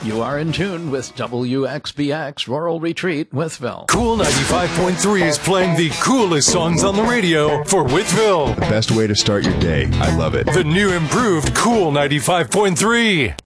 You are in tune with WXBX Rural Retreat, Withville. Cool 95.3 is playing the coolest songs on the radio for Withville. The best way to start your day. I love it. The new improved Cool 95.3.